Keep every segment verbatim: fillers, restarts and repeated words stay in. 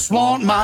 Want my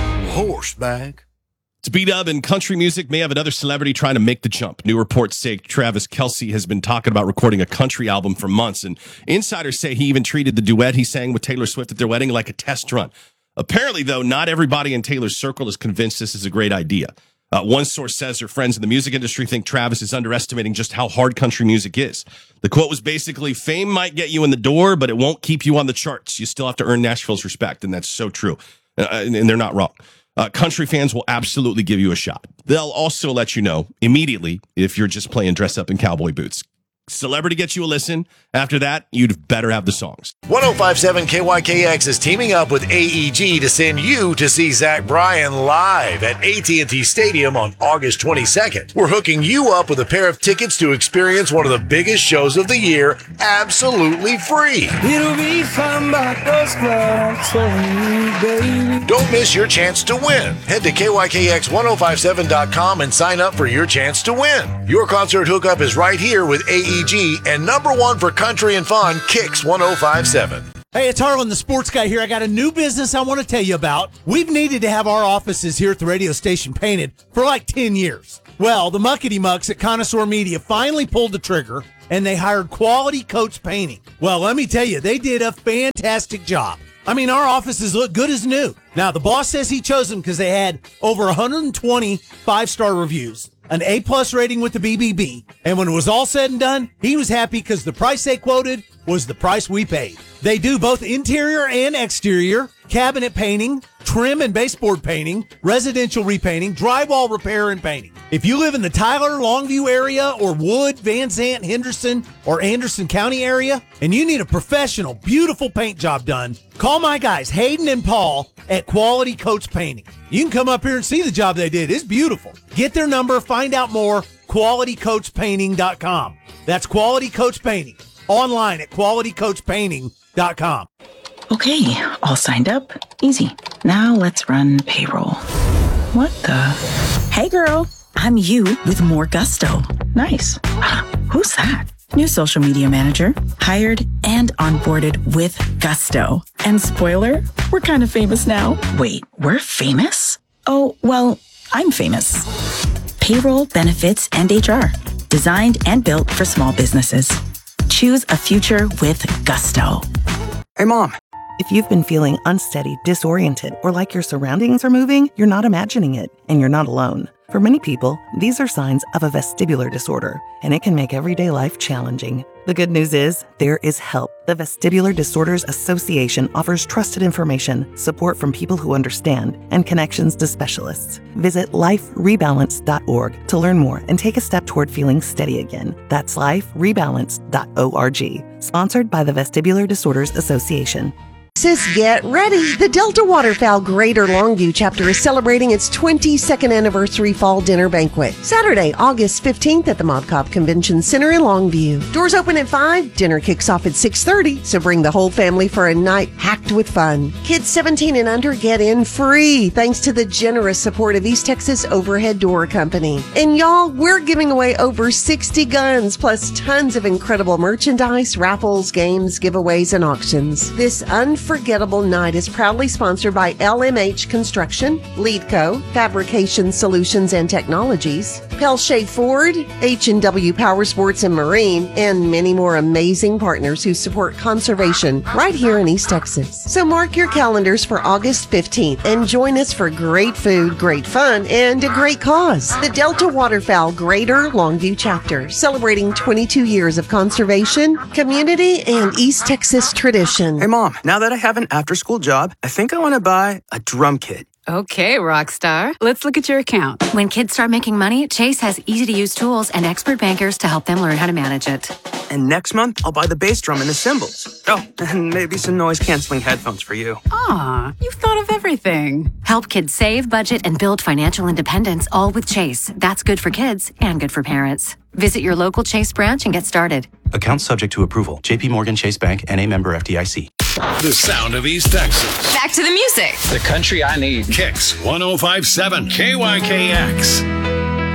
horse back. To B-Dub and country music may have another celebrity trying to make the jump. New reports say Travis Kelce has been talking about recording a country album for months, and insiders say he even treated the duet he sang with Taylor Swift at their wedding like a test run. Apparently, though, not everybody in Taylor's circle is convinced this is a great idea. Uh, one source says her friends in the music industry think Travis is underestimating just how hard country music is. The quote was basically, fame might get you in the door, but it won't keep you on the charts. You still have to earn Nashville's respect, and that's so true. Uh, and, and they're not wrong. Uh, country fans will absolutely give you a shot. They'll also let you know immediately if you're just playing dress up in cowboy boots. Celebrity gets you a listen. After that, you'd better have the songs. ten fifty-seven K Y K X is teaming up with A E G to send you to see Zach Bryan live at A T and T Stadium on August twenty-second. We're hooking you up with a pair of tickets to experience one of the biggest shows of the year, absolutely free. It'll be fun by those clouds for you, baby. Don't miss your chance to win. Head to K Y K X ten fifty-seven dot com and sign up for your chance to win. Your concert hookup is right here with A E G and number one for country and fun, Kicks ten fifty-seven. Hey, it's Harlan, the sports guy here. I got a new business I want to tell you about. We've needed to have our offices here at the radio station painted for like ten years. Well, the muckety mucks at Connoisseur Media finally pulled the trigger, and they hired Quality Coats Painting. Well, let me tell you, they did a fantastic job. I mean, our offices look good as new. Now, the boss says he chose them because they had over one hundred twenty five-star reviews, an A-plus rating with the B B B, and when it was all said and done, he was happy because the price they quoted was the price we paid. They do both interior and exterior, cabinet painting, trim and baseboard painting, residential repainting, drywall repair and painting. If you live in the Tyler, Longview area, or Wood, Van Zant, Henderson, or Anderson County area, and you need a professional, beautiful paint job done, call my guys, Hayden and Paul, at Quality Coats Painting. You can come up here and see the job they did. It's beautiful. Get their number, find out more, quality coats painting dot com. That's Quality Coats Painting. Online at quality coats painting dot com. Okay, all signed up. Easy. Now let's run payroll. What the? Hey girl, I'm you with more gusto. Nice. Who's that? New social media manager, hired and onboarded with gusto. And spoiler, we're kind of famous now. Wait, we're famous? Oh, well, I'm famous. Payroll, benefits, and H R. Designed and built for small businesses. Choose a future with gusto. Hey, Mom. If you've been feeling unsteady, disoriented, or like your surroundings are moving, you're not imagining it, and you're not alone. For many people, these are signs of a vestibular disorder, and it can make everyday life challenging. The good news is, there is help. The Vestibular Disorders Association offers trusted information, support from people who understand, and connections to specialists. Visit life rebalance dot org to learn more and take a step toward feeling steady again. That's life rebalance dot org. Sponsored by the Vestibular Disorders Association. Sis, get ready. The Delta Waterfowl Greater Longview chapter is celebrating its twenty-second anniversary fall dinner banquet. Saturday, August fifteenth at the Mob Cop Convention Center in Longview. Doors open at five, dinner kicks off at six thirty, so bring the whole family for a night packed with fun. Kids seventeen and under get in free thanks to the generous support of East Texas Overhead Door Company. And y'all, we're giving away over sixty guns plus tons of incredible merchandise, raffles, games, giveaways, and auctions. This unforgettable Unforgettable night is proudly sponsored by L M H Construction, Leadco, Fabrication Solutions and Technologies, Pelshade Ford, H and W Power Sports and Marine, and many more amazing partners who support conservation right here in East Texas. So mark your calendars for August fifteenth and join us for great food, great fun, and a great cause. The Delta Waterfowl Greater Longview Chapter, celebrating twenty-two years of conservation, community, and East Texas tradition. Hey, Mom, now that I have an after-school job, I think I want to buy a drum kit. Okay, Rockstar. Let's look at your account. When kids start making money, Chase has easy-to-use tools and expert bankers to help them learn how to manage it. And next month, I'll buy the bass drum and the cymbals. Oh, and maybe some noise-canceling headphones for you. Aw, you've thought of everything. Help kids save, budget, and build financial independence, all with Chase. That's good for kids and good for parents. Visit your local Chase branch and get started. Account subject to approval. J P Morgan Chase Bank, N A member F D I C. The sound of East Texas. Back to the music. The country I need. Kicks ten fifty-seven K Y K X.